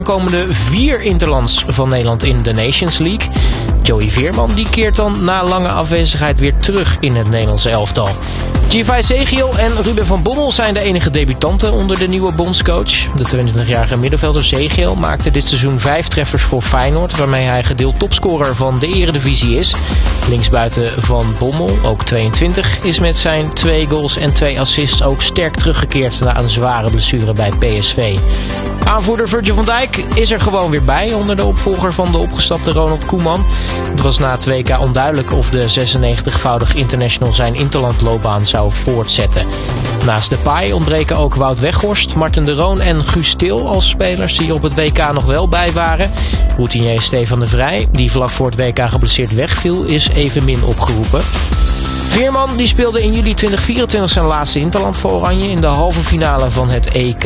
Komende 4 interlands van Nederland in de Nations League. Joey Veerman die keert dan na lange afwezigheid weer terug in het Nederlandse elftal. Givay Zegiel en Ruben van Bommel zijn de enige debutanten onder de nieuwe bondscoach. De 22-jarige middenvelder Zegiel maakte dit seizoen 5 treffers voor Feyenoord, waarmee hij gedeeld topscorer van de Eredivisie is. Linksbuiten Van Bommel, ook 22, is met zijn 2 goals en 2 assists ook sterk teruggekeerd na een zware blessure bij PSV. Aanvoerder Virgil van Dijk is er gewoon weer bij onder de opvolger van de opgestapte Ronald Koeman. Het was na het WK onduidelijk of de 96-voudig international zijn interlandloopbaan zou voortzetten. Naast Depay ontbreken ook Wout Weghorst, Marten de Roon en Guus Til als spelers die op het WK nog wel bij waren. Routinier Stefan de Vrij, die vlak voor het WK geblesseerd wegviel, is evenmin opgeroepen. Veerman die speelde in juli 2024 zijn laatste interland voor Oranje in de halve finale van het EK.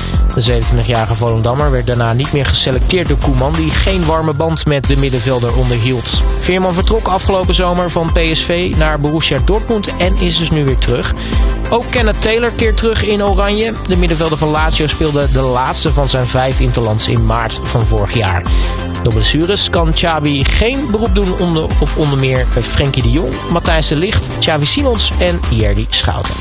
De 27-jarige Volendammer werd daarna niet meer geselecteerd door Koeman, die geen warme band met de middenvelder onderhield. Veerman vertrok afgelopen zomer van PSV naar Borussia Dortmund en is dus nu weer terug. Ook Kenneth Taylor keert terug in Oranje. De middenvelder van Lazio speelde de laatste van zijn 5 interlands in maart van vorig jaar. Door blessures kan Xabi geen beroep doen op onder meer Frenkie de Jong, Matthijs de Ligt, Xavi Simons en Jerdy Schouten.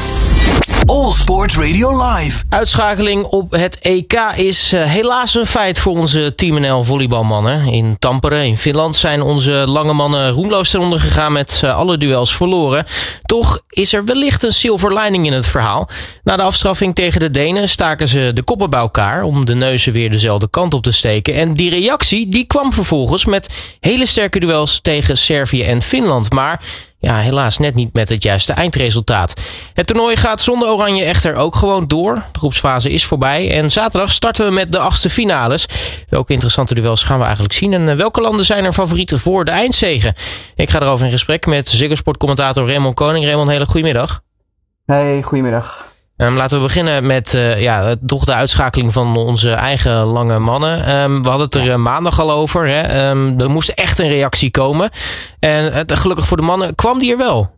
All Sports Radio Live. Uitschakeling op het EK is helaas een feit voor onze Team NL volleybalmannen. In Tampere, in Finland, zijn onze lange mannen roemloos ten onder gegaan met alle duels verloren. Toch is er wellicht een silver lining in het verhaal. Na de afstraffing tegen de Denen staken ze de koppen bij elkaar om de neuzen weer dezelfde kant op te steken. En die reactie die kwam vervolgens met hele sterke duels tegen Servië en Finland. Maar ja, helaas net niet met het juiste eindresultaat. Het toernooi gaat zonder Oranje echter ook gewoon door. De groepsfase is voorbij en zaterdag starten we met de 8e finales. Welke interessante duels gaan we eigenlijk zien en welke landen zijn er favorieten voor de eindzege? Ik ga erover in gesprek met Ziggo Sport commentator Raymond Koning. Raymond, hele goedemiddag. Hey, goedemiddag. Laten we beginnen met toch de uitschakeling van onze eigen lange mannen. We hadden het er maandag al over. Hè? Er moest echt een reactie komen. En gelukkig voor de mannen kwam die er wel.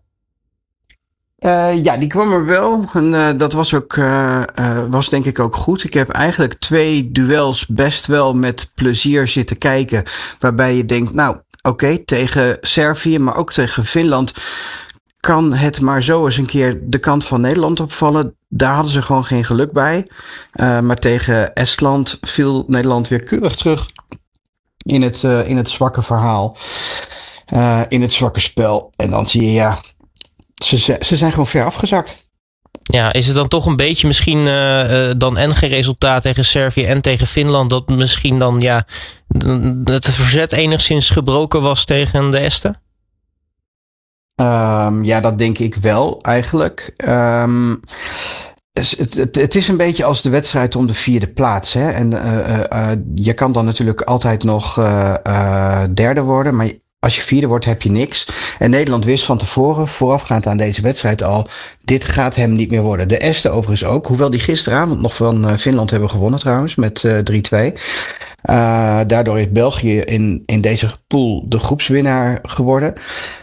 Ja, die kwam er wel. En dat was denk ik ook goed. Ik heb eigenlijk 2 duels best wel met plezier zitten kijken. Waarbij je denkt, nou oké, tegen Servië, maar ook tegen Finland kan het maar zo eens een keer de kant van Nederland opvallen. Daar hadden ze gewoon geen geluk bij. Maar tegen Estland viel Nederland weer keurig terug in het zwakke verhaal. In het zwakke spel. En dan zie je, ja, ze zijn gewoon ver afgezakt. Ja, is het dan toch een beetje misschien dan en geen resultaat tegen Servië en tegen Finland, dat misschien dan het verzet enigszins gebroken was tegen de Esten? Ja, dat denk ik wel eigenlijk. Het is een beetje als de wedstrijd om de 4e plaats. Hè? En je kan dan natuurlijk altijd nog 3e worden, maar als je 4e wordt heb je niks. En Nederland wist van tevoren, voorafgaand aan deze wedstrijd al, dit gaat hem niet meer worden. De Esten overigens ook, hoewel die gisteravond nog van Finland hebben gewonnen trouwens, met 3-2. Daardoor is België in deze pool de groepswinnaar geworden.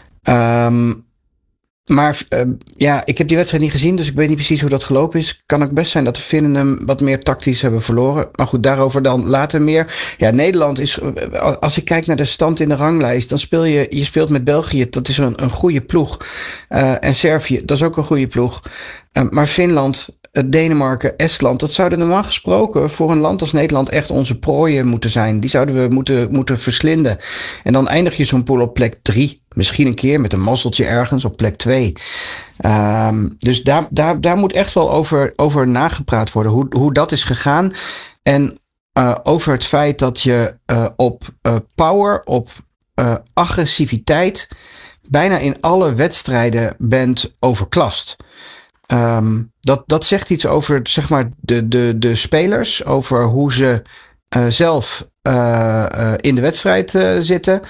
Ik heb die wedstrijd niet gezien, dus ik weet niet precies hoe dat gelopen is. Kan ook best zijn dat de Finnen hem wat meer tactisch hebben verloren. Maar goed, daarover dan later meer. Ja, Nederland is, als ik kijk naar de stand in de ranglijst, dan je speelt met België, dat is een goede ploeg. En Servië, dat is ook een goede ploeg. Maar Finland, Denemarken, Estland, dat zouden normaal gesproken voor een land als Nederland echt onze prooien moeten zijn. Die zouden we moeten verslinden. En dan eindig je zo'n pool op plek 3. Misschien een keer met een mazzeltje ergens op plek 2. Dus daar moet echt wel over nagepraat worden. Hoe dat is gegaan. En over het feit dat je op power, op agressiviteit bijna in alle wedstrijden bent overklast. Dat zegt iets over, zeg maar, de spelers, over hoe ze zelf in de wedstrijd zitten.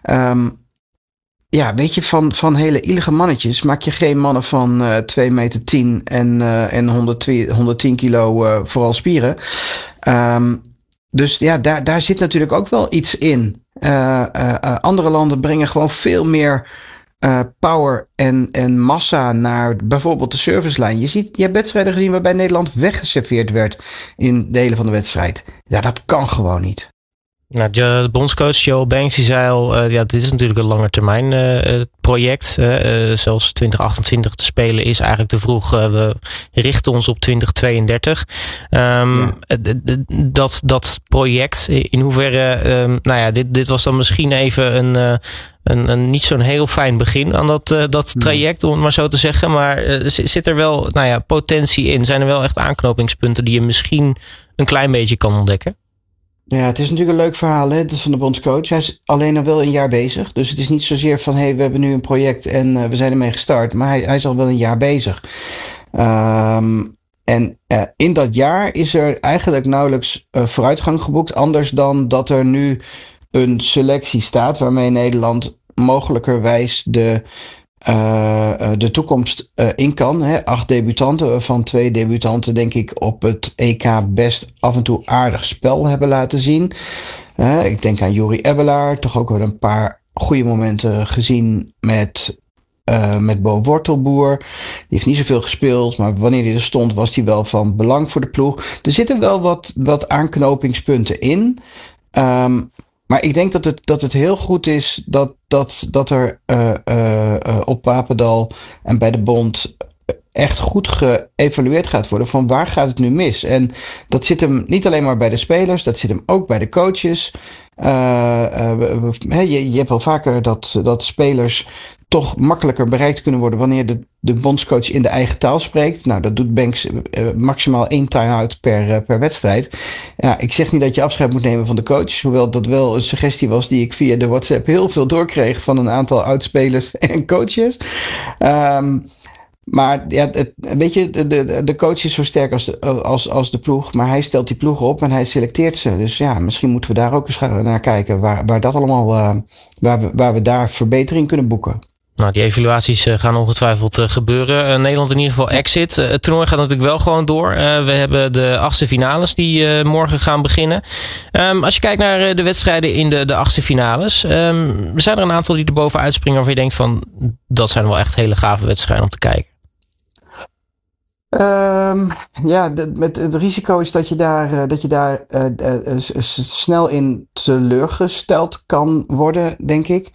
Ja, weet je, van hele ielige mannetjes maak je geen mannen van 2,10 meter en 110 kilo vooral spieren. Dus ja, daar zit natuurlijk ook wel iets in. Andere landen brengen gewoon veel meer power en massa naar bijvoorbeeld de servicelijn. Je hebt wedstrijden gezien waarbij Nederland weggeserveerd werd in delen van de wedstrijd. Ja, dat kan gewoon niet. Nou, de bondscoach Joel Banks die zei al, dit is natuurlijk een langetermijn project. Zelfs 2028 te spelen is eigenlijk te vroeg. We richten ons op 2032. Dat project, in hoeverre, dit was dan misschien even een niet zo'n heel fijn begin aan dat traject, om het maar zo te zeggen. Maar zit er wel potentie in? Zijn er wel echt aanknopingspunten die je misschien een klein beetje kan ontdekken? Ja, het is natuurlijk een leuk verhaal, hè? Het is van de bondscoach. Hij is alleen al wel een jaar bezig. Dus het is niet zozeer van, we hebben nu een project en we zijn ermee gestart. Maar hij is al wel een jaar bezig. In dat jaar is er eigenlijk nauwelijks vooruitgang geboekt. Anders dan dat er nu een selectie staat waarmee Nederland mogelijkerwijs de toekomst in kan. Hè. 8 debutanten, waarvan 2 debutanten denk ik op het EK best af en toe aardig spel hebben laten zien. Ik denk aan Juri Ebbelaar, toch ook wel een paar goede momenten gezien met Bo Wortelboer. Die heeft niet zoveel gespeeld, maar wanneer hij er stond was hij wel van belang voor de ploeg. Er zitten wel wat aanknopingspunten in. Maar ik denk dat het heel goed is dat er op Papendal en bij de bond echt goed geëvalueerd gaat worden van waar gaat het nu mis. En dat zit hem niet alleen maar bij de spelers, dat zit hem ook bij de coaches. Je hebt wel vaker dat spelers toch makkelijker bereikt kunnen worden wanneer de bondscoach in de eigen taal spreekt. Nou, dat doet Banks maximaal 1 time-out per wedstrijd. Ja, ik zeg niet dat je afscheid moet nemen van de coach, hoewel dat wel een suggestie was die ik via de WhatsApp heel veel doorkreeg van een aantal oudspelers en coaches. Maar ja, weet je, de coach is zo sterk als de ploeg, maar hij stelt die ploeg op en hij selecteert ze. Dus ja, misschien moeten we daar ook eens naar kijken waar dat allemaal, waar we daar verbetering kunnen boeken. Nou, die evaluaties gaan ongetwijfeld gebeuren. Nederland in ieder geval exit. Het toernooi gaat natuurlijk wel gewoon door. We hebben de 8e finales die morgen gaan beginnen. Als je kijkt naar de wedstrijden in de 8e finales. Zijn er een aantal die er bovenuit springen waarvan je denkt van, dat zijn wel echt hele gave wedstrijden om te kijken? Met het risico is dat je daar snel in teleurgesteld kan worden, denk ik.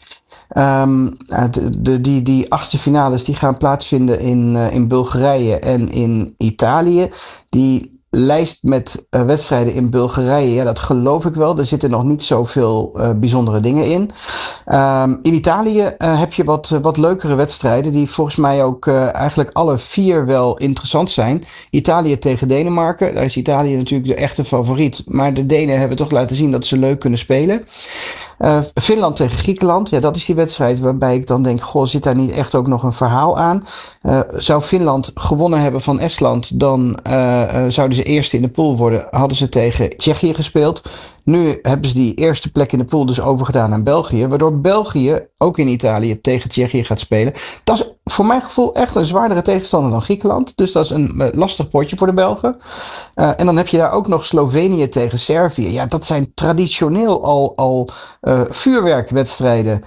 Die 8e finales die gaan plaatsvinden in Bulgarije en in Italië. Die lijst met wedstrijden in Bulgarije, ja, dat geloof ik wel. Er zitten nog niet zoveel bijzondere dingen in. In Italië heb je wat leukere wedstrijden die volgens mij ook eigenlijk alle 4 wel interessant zijn. Italië tegen Denemarken. Daar is Italië natuurlijk de echte favoriet. Maar de Denen hebben toch laten zien dat ze leuk kunnen spelen. Finland tegen Griekenland. Ja, dat is die wedstrijd waarbij ik dan denk, zit daar niet echt ook nog een verhaal aan? Zou Finland gewonnen hebben van Estland, dan zouden ze eerste in de pool worden. Hadden ze tegen Tsjechië gespeeld. Nu hebben ze die eerste plek in de pool dus overgedaan aan België. Waardoor België ook in Italië tegen Tsjechië gaat spelen. Dat is voor mijn gevoel echt een zwaardere tegenstander dan Griekenland. Dus dat is een lastig potje voor de Belgen. En dan heb je daar ook nog Slovenië tegen Servië. Ja, dat zijn traditioneel al vuurwerkwedstrijden.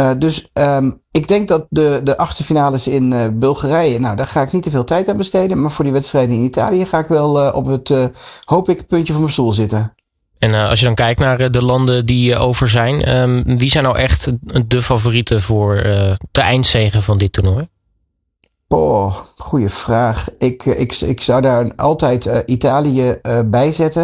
Ik denk dat de 8e finales in Bulgarije, nou, daar ga ik niet te veel tijd aan besteden. Maar voor die wedstrijden in Italië ga ik wel op het, hoop ik, puntje van mijn stoel zitten. En als je dan kijkt naar de landen die over zijn, wie zijn nou echt de favorieten voor de eindzege van dit toernooi? Goeie vraag. Ik zou daar altijd Italië bij zetten.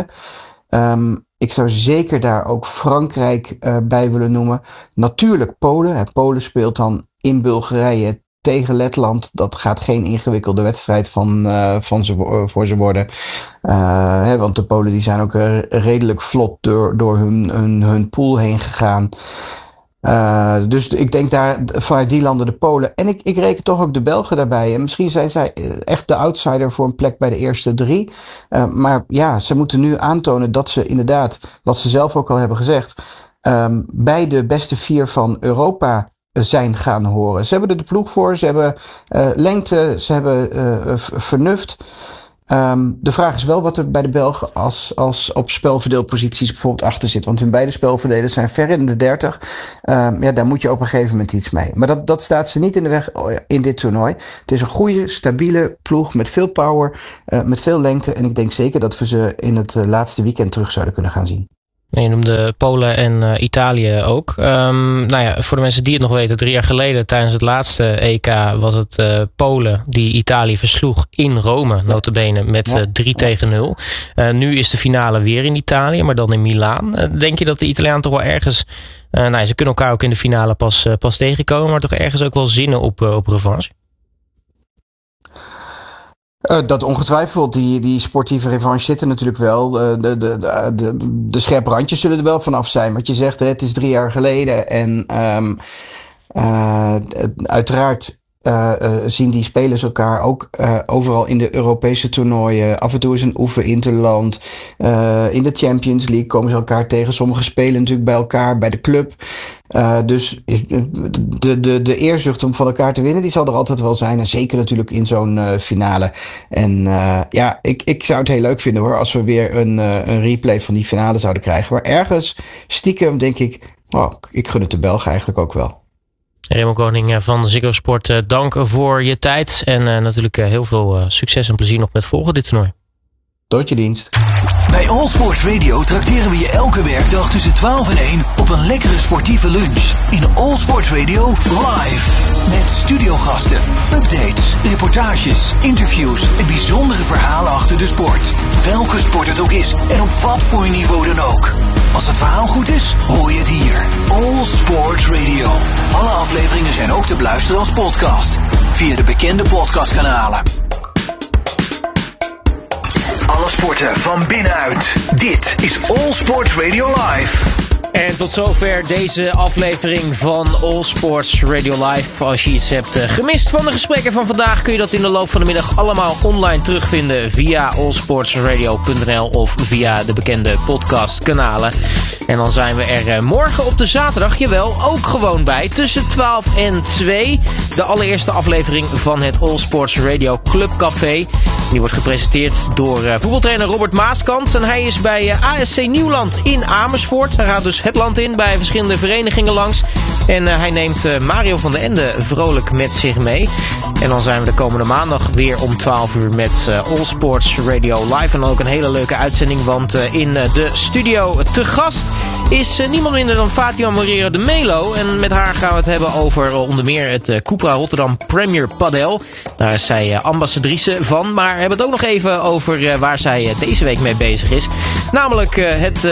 Ik zou zeker daar ook Frankrijk bij willen noemen. Natuurlijk Polen. Polen speelt dan in Bulgarije tegen Letland. Dat gaat geen ingewikkelde wedstrijd voor ze worden. Want de Polen die zijn ook redelijk vlot door hun pool heen gegaan. Dus ik denk daar vanuit die landen de Polen. En ik reken toch ook de Belgen daarbij. En misschien zijn zij echt de outsider voor een plek bij de eerste 3. Maar ja, ze moeten nu aantonen dat ze inderdaad, wat ze zelf ook al hebben gezegd, bij de beste 4 van Europa zijn gaan horen. Ze hebben er de ploeg voor, ze hebben lengte, ze hebben vernuft. De vraag is wel wat er bij de Belgen als op spelverdeelposities bijvoorbeeld achter zit. Want hun beide spelverdelers zijn ver in de 30. Daar moet je op een gegeven moment iets mee. Maar dat staat ze niet in de weg in dit toernooi. Het is een goede, stabiele ploeg met veel power, met veel lengte. En ik denk zeker dat we ze in het laatste weekend terug zouden kunnen gaan zien. Je noemde Polen en Italië ook. Voor de mensen die het nog weten, 3 jaar geleden tijdens het laatste EK was het Polen die Italië versloeg in Rome, nota bene, met 3-0. Nu is de finale weer in Italië, maar dan in Milaan. Denk je dat de Italianen toch wel ergens, ze kunnen elkaar ook in de finale pas tegenkomen, maar toch ergens ook wel zinnen op revanche? Dat ongetwijfeld. Die sportieve revanche zit er natuurlijk wel. De scherpe randjes zullen er wel vanaf zijn. Wat je zegt, het is 3 jaar geleden. En uiteraard zien die spelers elkaar ook overal in de Europese toernooien. Af en toe is een oefeninterland. In de Champions League komen ze elkaar tegen. Sommigen spelen natuurlijk bij elkaar, bij de club. Dus de eerzucht om van elkaar te winnen, die zal er altijd wel zijn. En zeker natuurlijk in zo'n finale. En ik zou het heel leuk vinden hoor, als we weer een replay van die finale zouden krijgen. Maar ergens stiekem denk ik, ik gun het de Belgen eigenlijk ook wel. Raymond Koning van Ziggo Sport, dank voor je tijd. En natuurlijk heel veel succes en plezier nog met volgen dit toernooi. Tot je dienst. Bij All Sports Radio trakteren we je elke werkdag tussen 12 en 1 op een lekkere sportieve lunch. In All Sports Radio live. Met studiogasten, updates, reportages, interviews en bijzondere verhalen achter de sport. Welke sport het ook is en op wat voor niveau dan ook. Als het verhaal goed is, hoor je het hier. All Sports Radio. Alle afleveringen zijn ook te beluisteren als podcast. Via de bekende podcastkanalen. Alle sporten van binnenuit. Dit is All Sports Radio Live. En tot zover deze aflevering van All Sports Radio Live. Als je iets hebt gemist van de gesprekken van vandaag, kun je dat in de loop van de middag allemaal online terugvinden via allsportsradio.nl of via de bekende podcastkanalen. En dan zijn we er morgen op de zaterdag, jawel, ook gewoon bij. Tussen 12 en 2. De allereerste aflevering van het All Sports Radio Club Café. Die wordt gepresenteerd door voetbaltrainer Robert Maaskant. En hij is bij ASC Nieuwland in Amersfoort. Hij gaat dus het land in bij verschillende verenigingen langs. En hij neemt Mario van den Ende vrolijk met zich mee. En dan zijn we de komende maandag weer om 12 uur met All Sports Radio Live. En dan ook een hele leuke uitzending, want in de studio te gast is niemand minder dan Fatima Moreira de Melo. En met haar gaan we het hebben over onder meer het Cupra Rotterdam Premier Padel. Daar is zij ambassadrice van. Maar we hebben het ook nog even over waar zij deze week mee bezig is. Namelijk het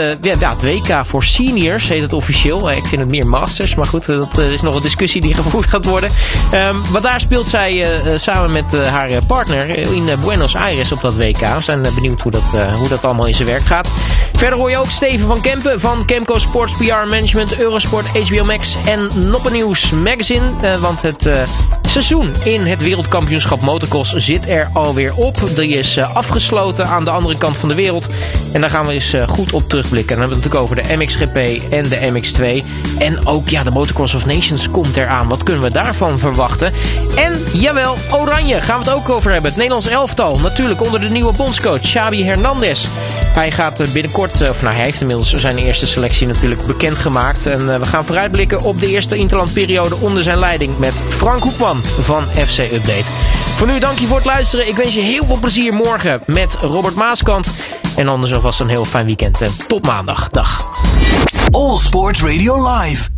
WK voor seniors heet het officieel. Ik vind het meer masters, maar goed, dat is nog een discussie die gevoerd gaat worden. Want daar speelt zij samen met haar partner in Buenos Aires op dat WK. We zijn benieuwd hoe dat allemaal in zijn werk gaat. Verder hoor je ook Steven van Kempen van Kemco Sports PR Management, Eurosport, HBO Max en Noppen News Magazine. Want het seizoen in het wereldkampioenschap motocross zit er alweer op. Die is afgesloten aan de andere kant van de wereld. En daar gaan we eens goed op terugblikken. En dan hebben we het natuurlijk over de MXGP en de MX2. En ook de Motocross of Nations komt eraan. Wat kunnen we daarvan verwachten? En jawel, Oranje gaan we het ook over hebben. Het Nederlands elftal. Natuurlijk onder de nieuwe bondscoach Xabi Hernandez. Hij gaat binnenkort, hij heeft inmiddels zijn eerste selectie natuurlijk bekendgemaakt. En we gaan vooruitblikken op de eerste interlandperiode onder zijn leiding met Frank Hoekman van FC Update. Voor nu dank je voor het luisteren. Ik wens je heel veel plezier morgen met Robert Maaskant. En anders alvast een heel fijn weekend. En tot maandag. Dag. All Sports Radio Live.